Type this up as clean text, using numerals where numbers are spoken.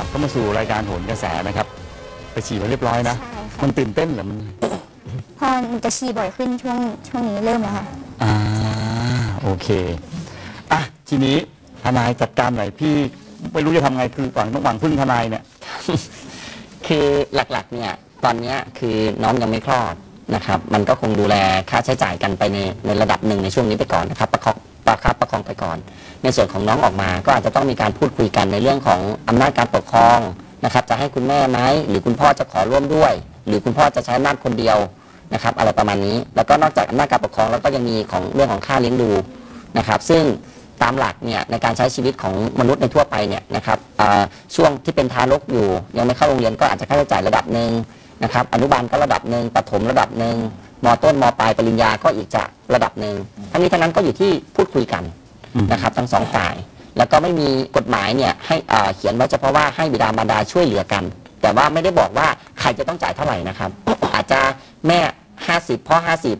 เข้ามาสู่รายการโหนกระแสนะครับไปฉีดมาเรียบร้อยนะใช่ค่ะมันตื่นเต้นเหรอมันพอหนูจะฉี่บ่อยขึ้นช่วงนี้เริ่มแล้วค่ะโอเคอ่ะทีนี้ทนายจัดการหน่อยพี่ไม่รู้จะทำไงคือต้องหวังพึ่งทนายเนี่ยคือหลักๆเนี่ยตอนเนี้ยคือน้องยังไม่คลอดนะครับมันก็คงดูแลค่าใช้จ่ายกันไปในระดับหนึ่งในช่วงนี้ไปก่อนนะครับประคองไปก่อน ในส่วนของน้องออกมาก็อาจจะต้องมีการพูดคุยกันในเรื่องของอำนาจการปกครองนะครับจะให้คุณแม่ไหมหรือคุณพ่อจะขอร่วมด้วย หรือคุณพ่อจะใช้อำนาจคนเดียวนะครับอะไรประมาณนี้แล้วก็นอกจากอำนาจการปกครองแล้วก็ยังมีของเรื่องของค่าเลี้ยงดูนะครับซึ่งตามหลักเนี่ยในการใช้ชีวิตของมนุษย์ในทั่วไปเนี่ยนะครับช่วงที่เป็นทารกอยู่ยังไม่เข้าโรงเรียนก็อาจจะค่าใช้จ่ายระดับหนึ่งนะครับอนุบาลก็ระดับหนึ่งประถมระดับหนึ่งม.ต้นม.ปลายปริญญาก็อีกจะระดับหนึ่งทั้งนี้ทั้งนั้นก็อยู่ที่พูดคุยกันนะครับทั้งสองฝ่ายแล้วก็ไม่มีกฎหมายเนี่ยให้เขียนไว้เฉพาะว่าให้บิดามารดาช่วยเหลือกันแต่ว่าไม่ได้บอกว่าใครจะต้องจ่ายเท่าไหร่นะครับ อาจจะแม่50พ่อ50